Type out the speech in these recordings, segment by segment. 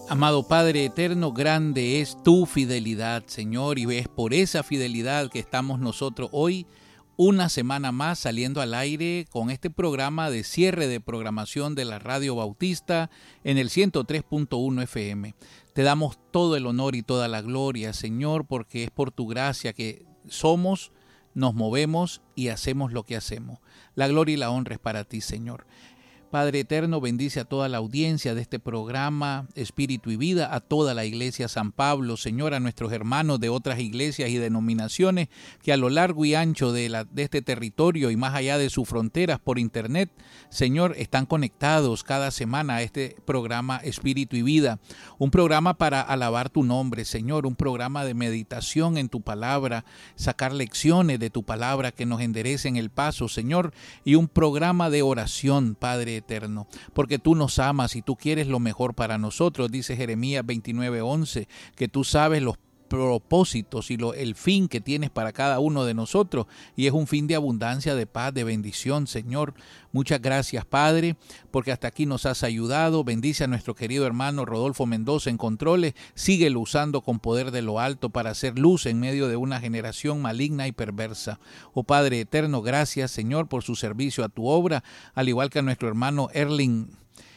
Amado Padre eterno, grande es tu fidelidad, Señor, y es por esa fidelidad que estamos nosotros hoy, una semana más, saliendo al aire con este programa de cierre de programación de la Radio Bautista en el 103.1 FM. Te damos todo el honor y toda la gloria, Señor, porque es por tu gracia que somos, nos movemos y hacemos lo que hacemos. La gloria y la honra es para ti, Señor. Padre eterno, bendice a toda la audiencia de este programa Espíritu y Vida, a toda la iglesia San Pablo, Señor, a nuestros hermanos de otras iglesias y denominaciones que a lo largo y ancho de este territorio y más allá de sus fronteras por internet, Señor, están conectados cada semana a este programa Espíritu y Vida, un programa para alabar tu nombre, Señor, un programa de meditación en tu palabra, sacar lecciones de tu palabra que nos enderecen el paso, Señor, y un programa de oración, Padre eterno, porque tú nos amas y tú quieres lo mejor para nosotros, dice Jeremías 29:11, que tú sabes los propósitos y el fin que tienes para cada uno de nosotros, y es un fin de abundancia, de paz, de bendición, Señor. Muchas gracias, Padre, porque hasta aquí nos has ayudado. Bendice a nuestro querido hermano Rodolfo Mendoza en controles, síguelo usando con poder de lo alto para hacer luz en medio de una generación maligna y perversa. Oh Padre eterno, gracias, Señor, por su servicio a tu obra, al igual que a nuestro hermano Erling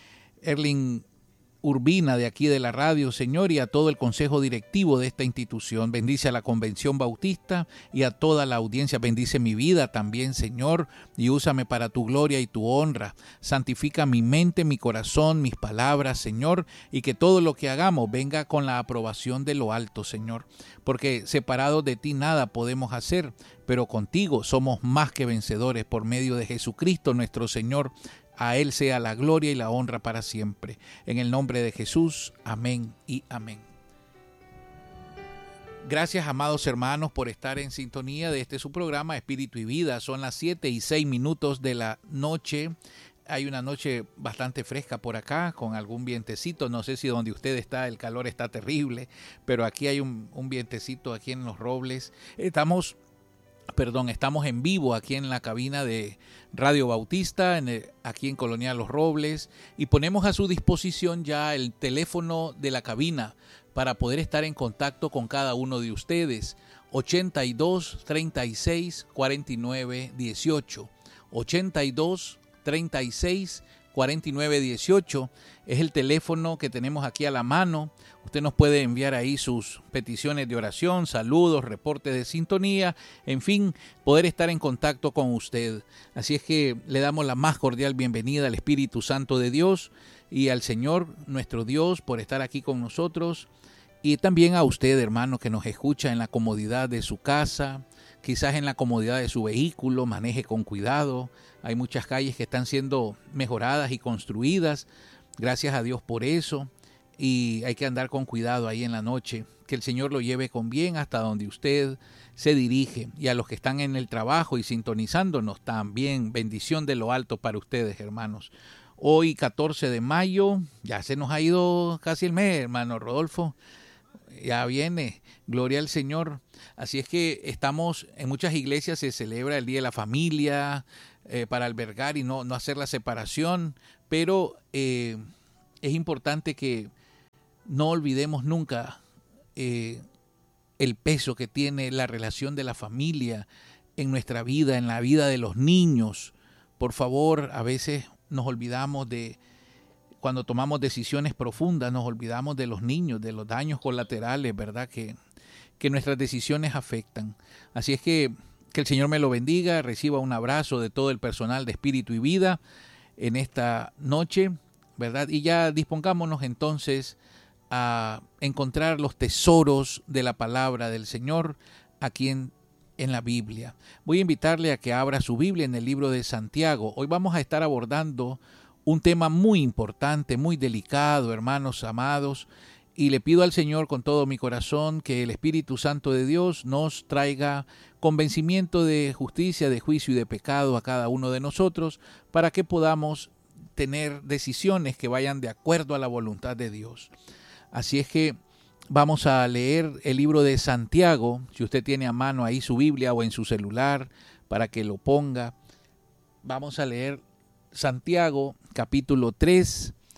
Urbina de aquí de la radio, Señor, y a todo el consejo directivo de esta institución. Bendice a la Convención Bautista y a toda la audiencia. Bendice mi vida también, Señor, y úsame para tu gloria y tu honra. Santifica mi mente, mi corazón, mis palabras, Señor, y que todo lo que hagamos venga con la aprobación de lo alto, Señor, porque separados de ti nada podemos hacer, pero contigo somos más que vencedores por medio de Jesucristo nuestro Señor. A Él sea la gloria y la honra para siempre. En el nombre de Jesús, amén y amén. Gracias, amados hermanos, por estar en sintonía de su programa Espíritu y Vida. Son las 7:06 de la noche. Hay una noche bastante fresca por acá, con algún vientecito. No sé si donde usted está el calor está terrible, pero aquí hay un vientecito aquí en Los Robles. Estamos en vivo aquí en la cabina de Radio Bautista, aquí en Colonial Los Robles, y ponemos a su disposición ya el teléfono de la cabina para poder estar en contacto con cada uno de ustedes. 82 36 49 18. 82 36 49 18 es el teléfono que tenemos aquí a la mano. Usted nos puede enviar ahí sus peticiones de oración, saludos, reportes de sintonía, en fin, poder estar en contacto con usted. Así es que le damos la más cordial bienvenida al Espíritu Santo de Dios y al Señor nuestro Dios por estar aquí con nosotros, y también a usted, hermano, que nos escucha en la comodidad de su casa, quizás en la comodidad de su vehículo. Maneje con cuidado. Hay muchas calles que están siendo mejoradas y construidas, gracias a Dios por eso, y hay que andar con cuidado ahí en la noche. Que el Señor lo lleve con bien hasta donde usted se dirige, y a los que están en el trabajo y sintonizándonos también, bendición de lo alto para ustedes, hermanos. Hoy 14 de mayo, ya se nos ha ido casi el mes, hermano Rodolfo, ya viene, gloria al Señor. Así es que estamos, en muchas iglesias se celebra el Día de la Familia, para albergar y no hacer la separación, pero es importante que no olvidemos nunca el peso que tiene la relación de la familia en nuestra vida, en la vida de los niños. Por favor, a veces nos olvidamos cuando tomamos decisiones profundas, nos olvidamos de los niños, de los daños colaterales, ¿verdad? Que nuestras decisiones afectan. Así es que el Señor me lo bendiga, reciba un abrazo de todo el personal de Espíritu y Vida en esta noche, ¿verdad? Y ya dispongámonos entonces a encontrar los tesoros de la palabra del Señor aquí en la Biblia. Voy a invitarle a que abra su Biblia en el libro de Santiago. Hoy vamos a estar abordando un tema muy importante, muy delicado, hermanos amados, y le pido al Señor con todo mi corazón que el Espíritu Santo de Dios nos traiga convencimiento de justicia, de juicio y de pecado a cada uno de nosotros, para que podamos tener decisiones que vayan de acuerdo a la voluntad de Dios. Así es que vamos a leer el libro de Santiago. Si usted tiene a mano ahí su Biblia o en su celular para que lo ponga, vamos a leer Santiago capítulo 3,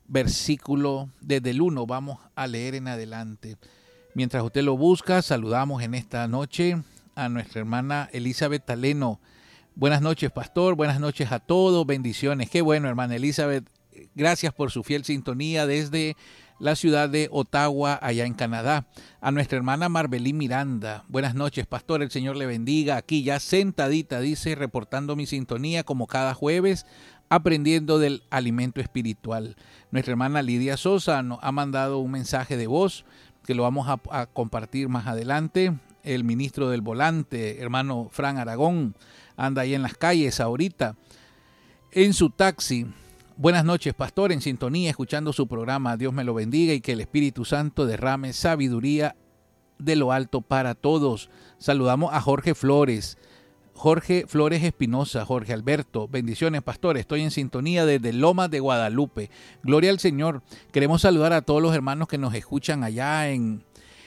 versículo, desde el 1 vamos a leer en adelante. Mientras usted lo busca, saludamos en esta noche a nuestra hermana Elizabeth Taleno. Buenas noches, pastor, buenas noches a todos, bendiciones. Qué bueno, hermana Elizabeth, gracias por su fiel sintonía desde la ciudad de Ottawa, allá en Canadá. A nuestra hermana Marbelí Miranda, buenas noches, pastor, el Señor le bendiga. Aquí ya sentadita, dice, reportando mi sintonía como cada jueves, aprendiendo del alimento espiritual. Nuestra hermana Lidia Sosa nos ha mandado un mensaje de voz que lo vamos a compartir más adelante. El ministro del volante, hermano Fran Aragón, anda ahí en las calles ahorita, en su taxi. Buenas noches, pastor, en sintonía, escuchando su programa. Dios me lo bendiga y que el Espíritu Santo derrame sabiduría de lo alto para todos. Saludamos a Jorge Flores Espinosa, Jorge Alberto. Bendiciones, pastor. Estoy en sintonía desde Lomas de Guadalupe. Gloria al Señor. Queremos saludar a todos los hermanos que nos escuchan allá en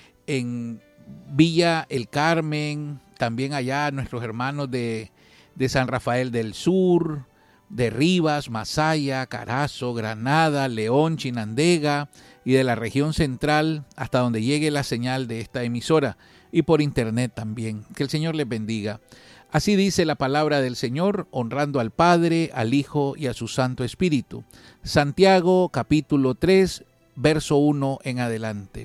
Villa El Carmen, también allá nuestros hermanos de San Rafael del Sur, de Rivas, Masaya, Carazo, Granada, León, Chinandega y de la región central hasta donde llegue la señal de esta emisora y por internet también. Que el Señor les bendiga. Así dice la palabra del Señor, honrando al Padre, al Hijo y a su Santo Espíritu. Santiago capítulo 3, verso 1 en adelante.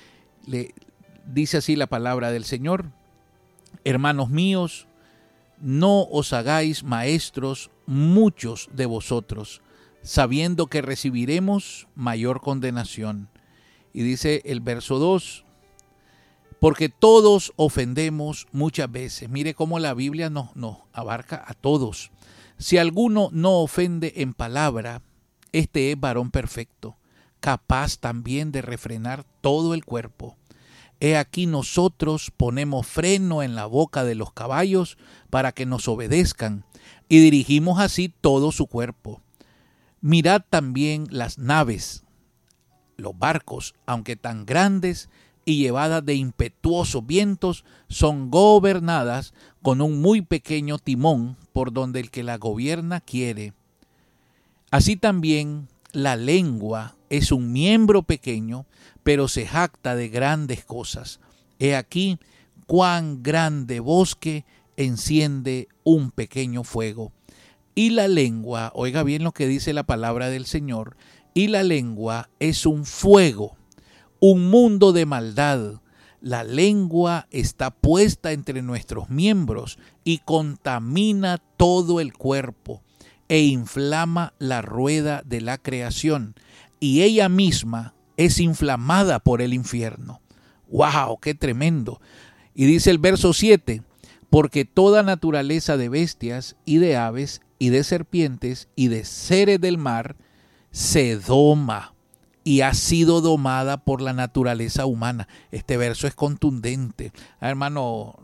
Dice así la palabra del Señor: hermanos míos, no os hagáis maestros muchos de vosotros, sabiendo que recibiremos mayor condenación. Y dice el verso 2, porque todos ofendemos muchas veces. Mire cómo la Biblia nos abarca a todos. Si alguno no ofende en palabra, este es varón perfecto, capaz también de refrenar todo el cuerpo. He aquí nosotros ponemos freno en la boca de los caballos para que nos obedezcan, y dirigimos así todo su cuerpo. Mirad también las naves, los barcos, aunque tan grandes y llevadas de impetuosos vientos, son gobernadas con un muy pequeño timón por donde el que la gobierna quiere. Así también la lengua es un miembro pequeño, pero se jacta de grandes cosas. He aquí cuán grande bosque enciende un pequeño fuego. Y la lengua, oiga bien lo que dice la palabra del Señor, y la lengua es un fuego, un mundo de maldad. La lengua está puesta entre nuestros miembros y contamina todo el cuerpo e inflama la rueda de la creación, y ella misma es inflamada por el infierno. ¡Wow! ¡Qué tremendo! Y dice el verso 7, porque toda naturaleza de bestias y de aves y de serpientes y de seres del mar se doma y ha sido domada por la naturaleza humana. Este verso es contundente. Hermano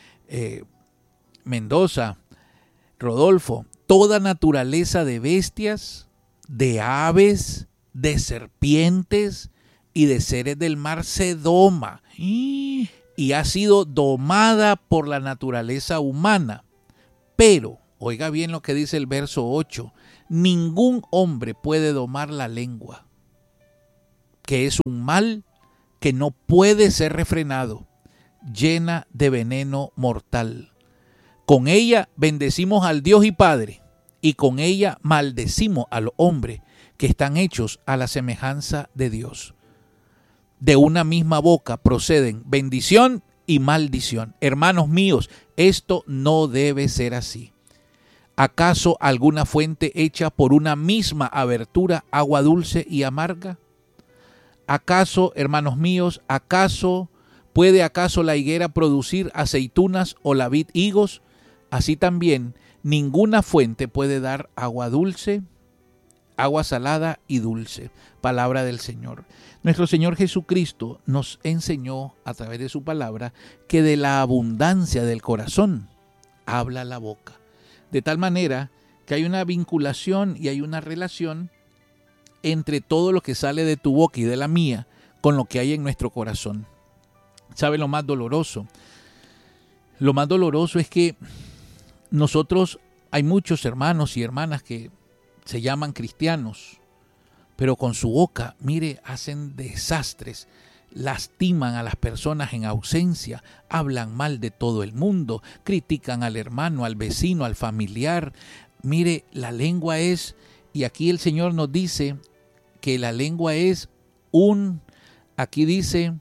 Mendoza, Rodolfo, toda naturaleza de bestias, de aves, de serpientes y de seres del mar se doma y ha sido domada por la naturaleza humana. Pero, oiga bien lo que dice el verso 8, ningún hombre puede domar la lengua, que es un mal que no puede ser refrenado, llena de veneno mortal. Con ella bendecimos al Dios y Padre, y con ella maldecimos a los hombres que están hechos a la semejanza de Dios. De una misma boca proceden bendición y maldición. Hermanos míos, esto no debe ser así. ¿Acaso alguna fuente hecha por una misma abertura agua dulce y amarga? ¿Acaso, hermanos míos, puede la higuera producir aceitunas o la vid higos? Así también, ninguna fuente puede dar agua dulce, agua salada y dulce. Palabra del Señor. Nuestro Señor Jesucristo nos enseñó a través de su palabra que de la abundancia del corazón habla la boca. De tal manera que hay una vinculación y hay una relación entre todo lo que sale de tu boca y de la mía con lo que hay en nuestro corazón. ¿Sabe lo más doloroso? Lo más doloroso es que hay muchos hermanos y hermanas que se llaman cristianos, pero con su boca, mire, hacen desastres, lastiman a las personas en ausencia, hablan mal de todo el mundo, critican al hermano, al vecino, al familiar. Mire, la lengua es, y aquí el Señor nos dice que la lengua es aquí dice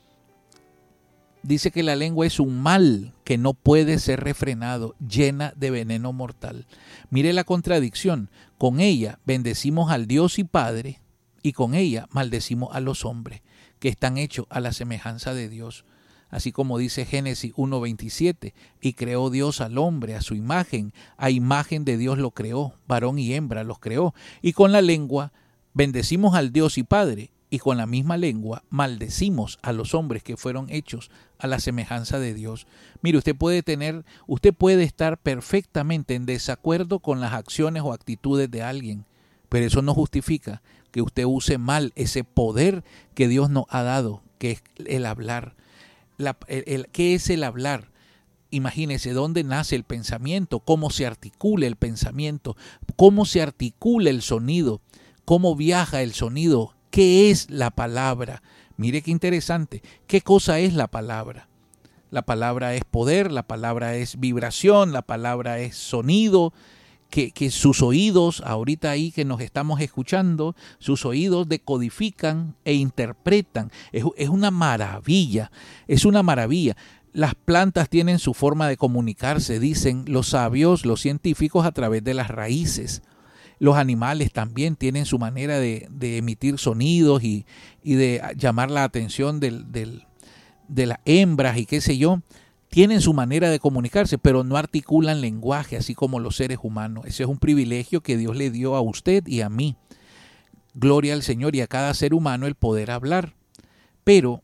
que la lengua es un mal que no puede ser refrenado, llena de veneno mortal. Mire la contradicción, con ella bendecimos al Dios y Padre, y con ella maldecimos a los hombres, que están hechos a la semejanza de Dios. Así como dice Génesis 1:27, y creó Dios al hombre a su imagen, a imagen de Dios lo creó, varón y hembra los creó. Y con la lengua bendecimos al Dios y Padre, y con la misma lengua maldecimos a los hombres que fueron hechos a la semejanza de Dios. Mire, usted puede estar perfectamente en desacuerdo con las acciones o actitudes de alguien, pero eso no justifica que usted use mal ese poder que Dios nos ha dado, que es el hablar. ¿Qué es el hablar? Imagínese dónde nace el pensamiento, cómo se articula el pensamiento, cómo se articula el sonido, cómo viaja el sonido, qué es la palabra. Mire qué interesante, ¿qué cosa es la palabra? La palabra es poder, la palabra es vibración, la palabra es sonido, que sus oídos, ahorita ahí que nos estamos escuchando, sus oídos decodifican e interpretan. Es una maravilla, es una maravilla. Las plantas tienen su forma de comunicarse, dicen los sabios, los científicos, a través de las raíces. Los animales también tienen su manera de emitir sonidos y de llamar la atención de las hembras y qué sé yo. Tienen su manera de comunicarse, pero no articulan lenguaje, así como los seres humanos. Ese es un privilegio que Dios le dio a usted y a mí. Gloria al Señor, y a cada ser humano el poder hablar. Pero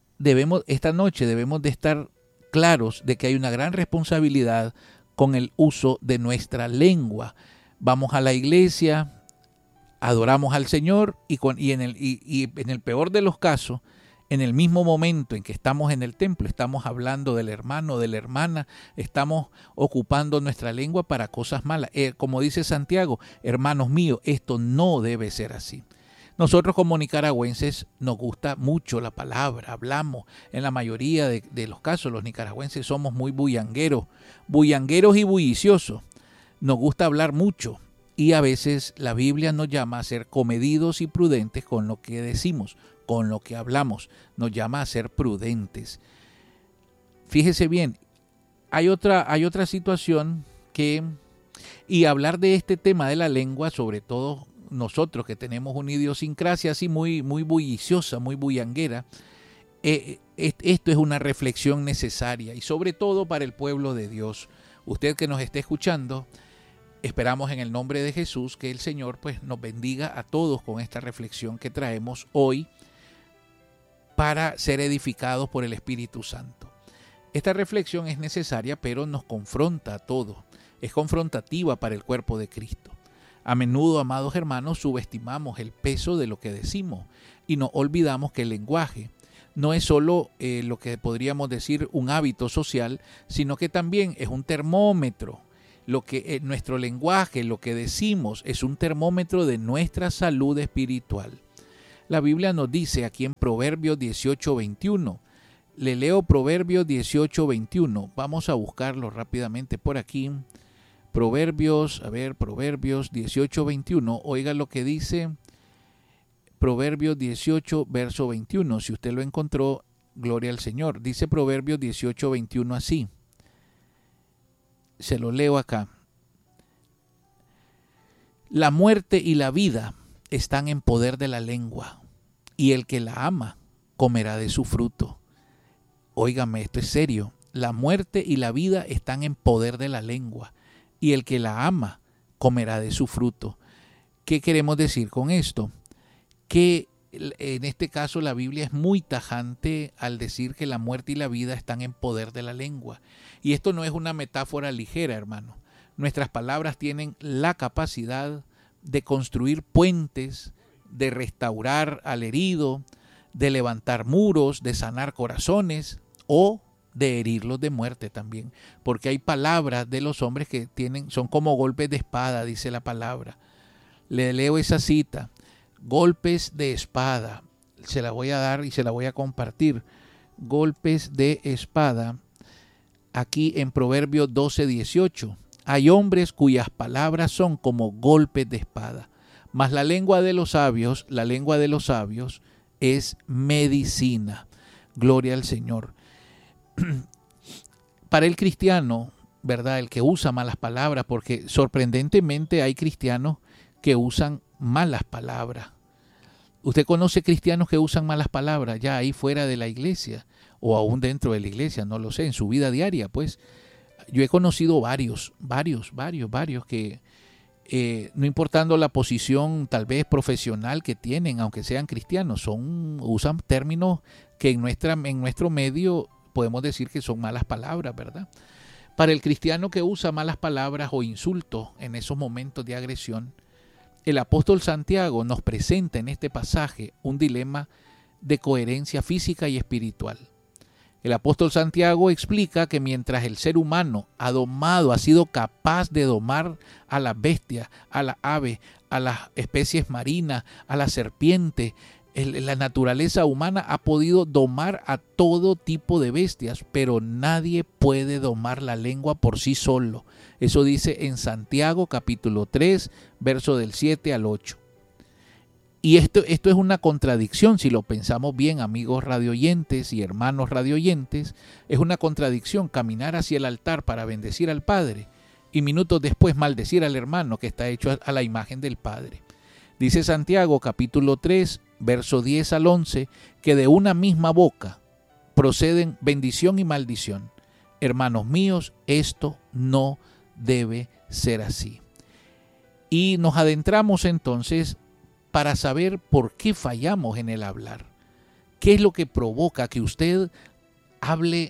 esta noche debemos de estar claros de que hay una gran responsabilidad con el uso de nuestra lengua. Vamos a la iglesia, adoramos al Señor y en el peor de los casos, en el mismo momento en que estamos en el templo, estamos hablando del hermano, de la hermana, estamos ocupando nuestra lengua para cosas malas. Como dice Santiago, hermanos míos, esto no debe ser así. Nosotros como nicaragüenses nos gusta mucho la palabra, hablamos. En la mayoría de los casos los nicaragüenses somos muy bullangueros y bulliciosos. Nos gusta hablar mucho y a veces la Biblia nos llama a ser comedidos y prudentes con lo que decimos, con lo que hablamos. Nos llama a ser prudentes. Fíjese bien, hay otra situación y hablar de este tema de la lengua, sobre todo nosotros que tenemos una idiosincrasia así muy bulliciosa, muy bullanguera, esto es una reflexión necesaria y sobre todo para el pueblo de Dios. Usted que nos esté escuchando, esperamos en el nombre de Jesús que el Señor pues nos bendiga a todos con esta reflexión que traemos hoy para ser edificados por el Espíritu Santo. Esta reflexión es necesaria, pero nos confronta a todos. Es confrontativa para el cuerpo de Cristo. A menudo, amados hermanos, subestimamos el peso de lo que decimos y nos olvidamos que el lenguaje no es solo lo que podríamos decir un hábito social, sino que también es un termómetro. Nuestro lenguaje, lo que decimos, es un termómetro de nuestra salud espiritual. La Biblia nos dice aquí en Proverbios 18:21. Le leo Proverbios 18:21. Vamos a buscarlo rápidamente por aquí. Proverbios 18:21. Oiga lo que dice Proverbios 18, verso 21. Si usted lo encontró, gloria al Señor. Dice Proverbios 18:21 así. Se lo leo acá. La muerte y la vida están en poder de la lengua, y el que la ama comerá de su fruto. Óigame, esto es serio. La muerte y la vida están en poder de la lengua, y el que la ama comerá de su fruto. ¿Qué queremos decir con esto? Que en este caso la Biblia es muy tajante al decir que la muerte y la vida están en poder de la lengua. Y esto no es una metáfora ligera, hermano. Nuestras palabras tienen la capacidad de construir puentes, de restaurar al herido, de levantar muros, de sanar corazones o de herirlos de muerte también. Porque hay palabras de los hombres que son como golpes de espada, dice la palabra. Le leo esa cita. golpes de espada. Se la voy a dar y se la voy a compartir. Golpes de espada, aquí en Proverbios 12:18. Hay hombres cuyas palabras son como golpes de espada, mas la lengua de los sabios es medicina. Gloria al Señor. Para el cristiano, ¿verdad? El que usa malas palabras, porque sorprendentemente hay cristianos que usan malas palabras. ¿Usted conoce cristianos que usan malas palabras ya ahí fuera de la iglesia o aún dentro de la iglesia? No lo sé, en su vida diaria, pues. Yo he conocido varios que no importando la posición tal vez profesional que tienen, aunque sean cristianos, usan términos que en nuestro medio podemos decir que son malas palabras, ¿verdad? Para el cristiano que usa malas palabras o insultos en esos momentos de agresión, el apóstol Santiago nos presenta en este pasaje un dilema de coherencia física y espiritual. El apóstol Santiago explica que mientras el ser humano ha sido capaz de domar a las bestias, a las aves, a las especies marinas, a la serpiente, la naturaleza humana ha podido domar a todo tipo de bestias, pero nadie puede domar la lengua por sí solo. Eso dice en Santiago capítulo 3, verso del 7 al 8. Y esto es una contradicción, si lo pensamos bien, amigos radioyentes y hermanos radioyentes, es una contradicción caminar hacia el altar para bendecir al Padre y minutos después maldecir al hermano que está hecho a la imagen del Padre. Dice Santiago capítulo 3, verso 10 al 11, que de una misma boca proceden bendición y maldición. Hermanos míos, esto no debe ser así. Y nos adentramos entonces para saber por qué fallamos en el hablar. ¿Qué es lo que provoca que usted hable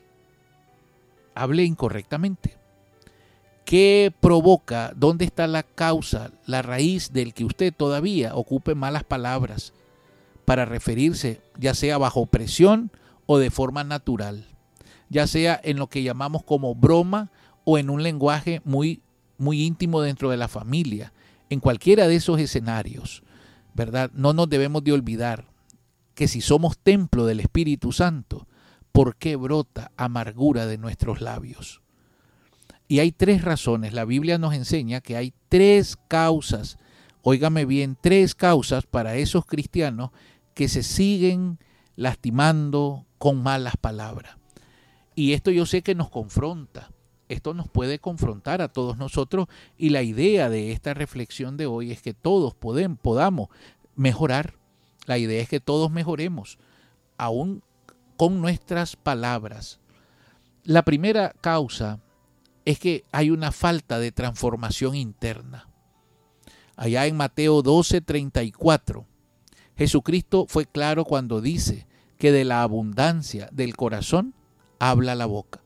incorrectamente? ¿Qué provoca? ¿Dónde está la causa, la raíz del que usted todavía ocupe malas palabras para referirse, ya sea bajo presión o de forma natural? Ya sea en lo que llamamos como broma o en un lenguaje muy, muy íntimo dentro de la familia. En cualquiera de esos escenarios, ¿verdad? No nos debemos de olvidar que si somos templo del Espíritu Santo, ¿por qué brota amargura de nuestros labios? Y hay tres razones. La Biblia nos enseña que hay tres causas, óigame bien, tres causas para esos cristianos que se siguen lastimando con malas palabras. Y esto yo sé que nos confronta. Esto nos puede confrontar a todos nosotros y la idea de esta reflexión de hoy es que todos podamos mejorar. La idea es que todos mejoremos, aún con nuestras palabras. La primera causa es que hay una falta de transformación interna. Allá en Mateo 12:34, Jesucristo fue claro cuando dice que de la abundancia del corazón habla la boca.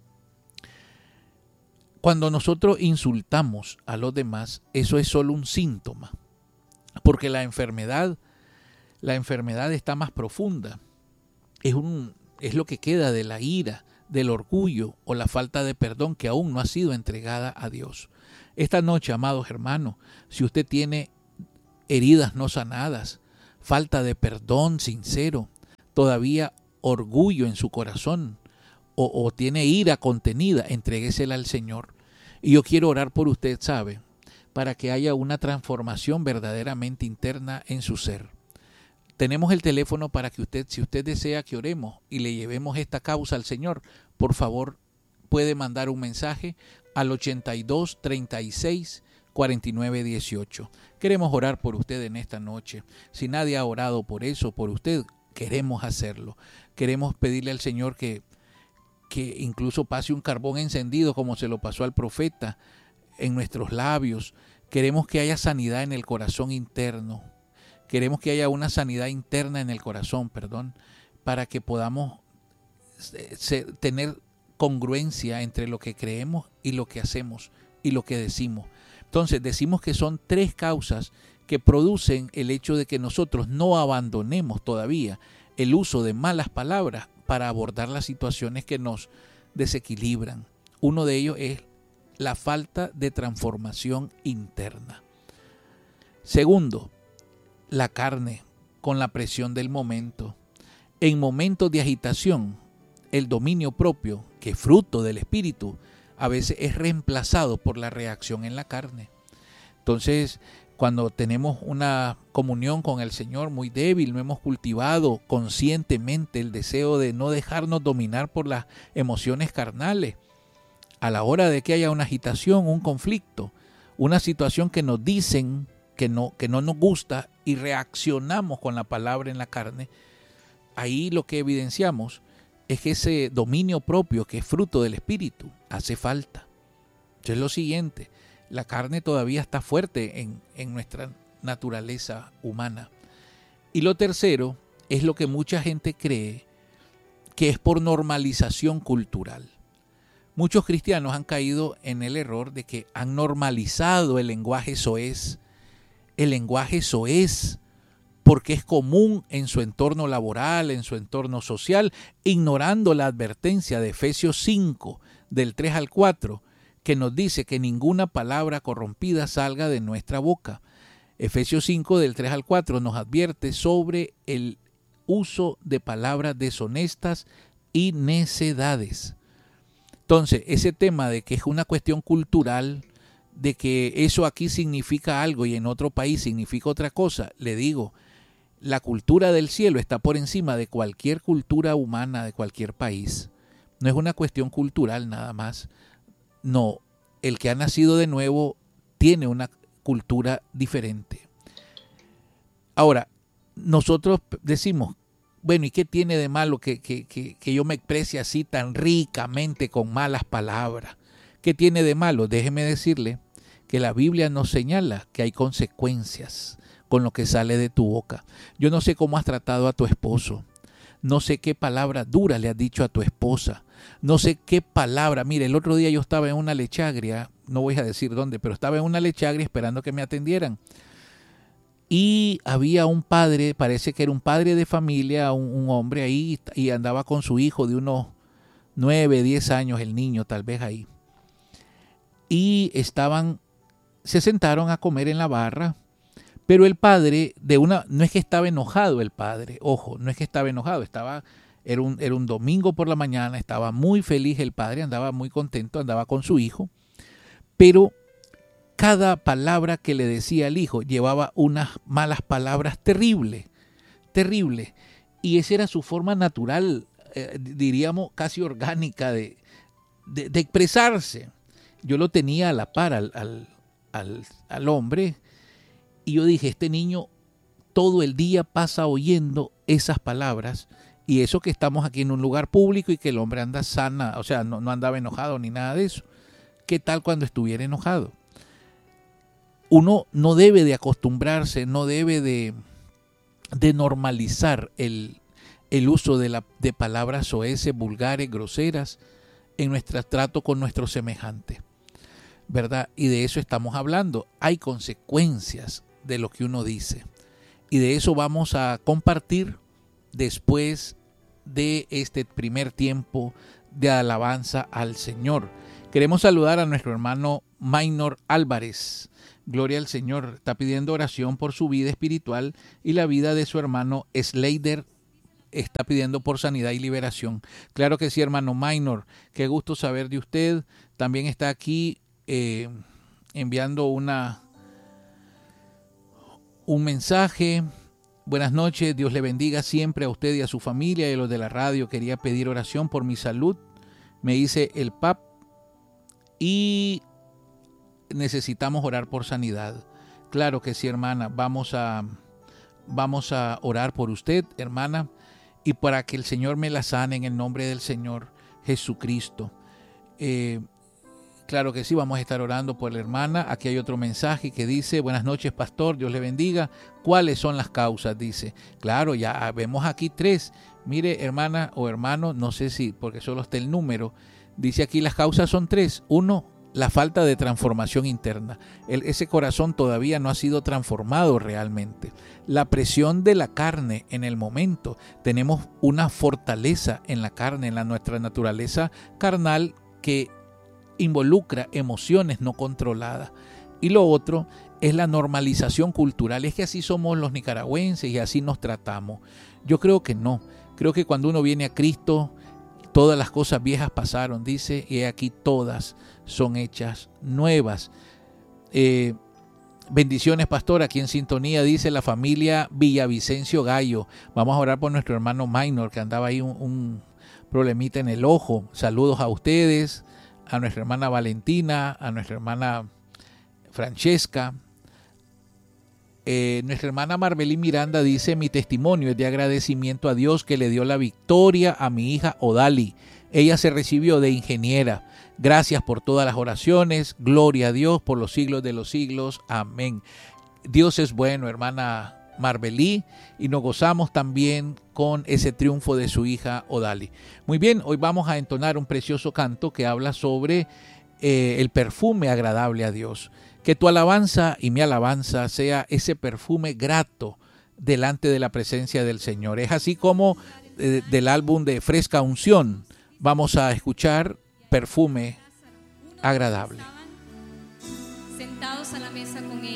Cuando nosotros insultamos a los demás, eso es solo un síntoma, porque la enfermedad está más profunda. Es lo que queda de la ira, del orgullo o la falta de perdón que aún no ha sido entregada a Dios. Esta noche, amados hermanos, si usted tiene heridas no sanadas, falta de perdón sincero, todavía orgullo en su corazón, o tiene ira contenida, entréguesela al Señor. Y yo quiero orar por usted, ¿sabe? Para que haya una transformación verdaderamente interna en su ser. Tenemos el teléfono para que usted, si usted desea que oremos y le llevemos esta causa al Señor, por favor, puede mandar un mensaje al 82 36 49 18. Queremos orar por usted en esta noche. Si nadie ha orado por eso, por usted, queremos hacerlo. Queremos pedirle al Señor que incluso pase un carbón encendido como se lo pasó al profeta en nuestros labios. Queremos que haya sanidad en el corazón interno. Queremos que haya una sanidad interna en el corazón, para que podamos tener congruencia entre lo que creemos y lo que hacemos y lo que decimos. Entonces decimos que son tres causas que producen el hecho de que nosotros no abandonemos todavía el uso de malas palabras para abordar las situaciones que nos desequilibran. Uno de ellos es la falta de transformación interna. Segundo, la carne con la presión del momento. En momentos de agitación, el dominio propio, que es fruto del espíritu, a veces es reemplazado por la reacción en la carne. Entonces, cuando tenemos una comunión con el Señor muy débil, no hemos cultivado conscientemente el deseo de no dejarnos dominar por las emociones carnales, a la hora de que haya una agitación, un conflicto, una situación que nos dicen que no nos gusta y reaccionamos con la palabra en la carne, ahí lo que evidenciamos es que ese dominio propio, que es fruto del espíritu, hace falta. Eso es lo siguiente: la carne todavía está fuerte en nuestra naturaleza humana. Y lo tercero es lo que mucha gente cree, que es por normalización cultural. Muchos cristianos han caído en el error de que han normalizado el lenguaje soez. El lenguaje soez porque es común en su entorno laboral, en su entorno social, ignorando la advertencia de Efesios 5, del 3 al 4, que nos dice que ninguna palabra corrompida salga de nuestra boca. Efesios 5, del 3 al 4, nos advierte sobre el uso de palabras deshonestas y necedades. Entonces, ese tema de que es una cuestión cultural, de que eso aquí significa algo y en otro país significa otra cosa, le digo, la cultura del cielo está por encima de cualquier cultura humana de cualquier país. No es una cuestión cultural nada más. No, el que ha nacido de nuevo tiene una cultura diferente. Ahora, nosotros decimos, bueno, ¿y qué tiene de malo que yo me exprese así tan ricamente con malas palabras? ¿Qué tiene de malo? Déjeme decirle que la Biblia nos señala que hay consecuencias con lo que sale de tu boca. Yo no sé cómo has tratado a tu esposo. No sé qué palabra dura le has dicho a tu esposa. No sé qué palabra. Mire, el otro día yo estaba en una lechagria, no voy a decir dónde, pero estaba en una lechagria esperando que me atendieran. Y había un padre, parece que era un padre de familia, un hombre ahí, y andaba con su hijo de unos 9, 10 años, el niño tal vez ahí. Y se sentaron a comer en la barra, pero el padre no es que estaba enojado el padre, ojo, no es que estaba enojado, era un domingo por la mañana, estaba muy feliz el padre, andaba muy contento, andaba con su hijo, pero cada palabra que le decía al hijo llevaba unas malas palabras terribles, y esa era su forma natural, diríamos casi orgánica de expresarse. Yo lo tenía a la par al hombre, y yo dije, este niño todo el día pasa oyendo esas palabras, y eso que estamos aquí en un lugar público y que el hombre anda sana, o sea, no andaba enojado ni nada de eso. ¿Qué tal cuando estuviera enojado? Uno no debe de acostumbrarse, no debe de normalizar el uso de palabras soeces, vulgares, groseras en nuestro trato con nuestros semejantes, ¿verdad? Y de eso estamos hablando. Hay consecuencias de lo que uno dice. Y de eso vamos a compartir después de este primer tiempo de alabanza al Señor. Queremos saludar a nuestro hermano Maynor Álvarez. Gloria al Señor. Está pidiendo oración por su vida espiritual y la vida de su hermano Slater. Está pidiendo por sanidad y liberación. Claro que sí, hermano Maynor. Qué gusto saber de usted. También está aquí enviando un mensaje. Buenas noches, Dios le bendiga siempre a usted y a su familia y a los de la radio. Quería pedir oración por mi salud. Me dice el PAP y necesitamos orar por sanidad. Claro que sí, hermana. Vamos a orar por usted, hermana, y para que el Señor me la sane en el nombre del Señor Jesucristo. Claro que sí, vamos a estar orando por la hermana. Aquí hay otro mensaje que dice, buenas noches, pastor, Dios le bendiga. ¿Cuáles son las causas? Dice, claro, ya vemos aquí 3. Mire, hermana o hermano, no sé si, porque solo está el número. Dice aquí las causas son 3. 1, la falta de transformación interna. Ese corazón todavía no ha sido transformado realmente. La presión de la carne en el momento. Tenemos una fortaleza en la carne, en nuestra naturaleza carnal que involucra emociones no controladas. Y lo otro es la normalización cultural, es que así somos los nicaragüenses y así nos tratamos. Yo creo que no, creo que cuando uno viene a Cristo, todas las cosas viejas pasaron, dice, y aquí todas son hechas nuevas. Bendiciones, pastor, aquí en sintonía, dice la familia Villavicencio Gallo. Vamos a orar por nuestro hermano Minor, que andaba ahí un problemita en el ojo. Saludos a ustedes, a nuestra hermana Valentina, a nuestra hermana Francesca. Nuestra hermana Marbelí Miranda dice: mi testimonio es de agradecimiento a Dios que le dio la victoria a mi hija Odali. Ella se recibió de ingeniera. Gracias por todas las oraciones. Gloria a Dios por los siglos de los siglos. Amén. Dios es bueno, hermana Marbelí, y nos gozamos también con ese triunfo de su hija Odali. Muy bien, hoy vamos a entonar un precioso canto que habla sobre el perfume agradable a Dios. Que tu alabanza y mi alabanza sea ese perfume grato delante de la presencia del Señor. Es así como del álbum de Fresca Unción vamos a escuchar Perfume Agradable. Sentados a la mesa con él.